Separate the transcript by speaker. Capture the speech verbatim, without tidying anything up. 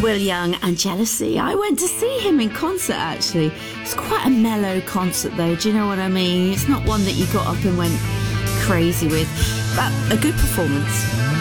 Speaker 1: Will Young and Jealousy. I went to see him in concert, actually. It's quite a mellow concert, though. Do you know what I mean? It's not one that you got up and went crazy with, but a good performance.